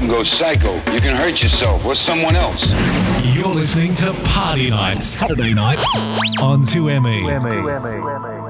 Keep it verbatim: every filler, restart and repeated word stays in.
can go psycho. You can hurt yourself or someone else. You're listening to Party Night, Saturday night on two M E. two M E.